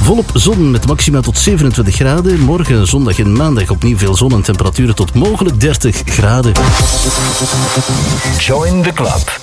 volop zon met maxima tot 27 graden. Morgen, zondag en maandag opnieuw veel zon en temperaturen tot mogelijk 30 graden. Join the club.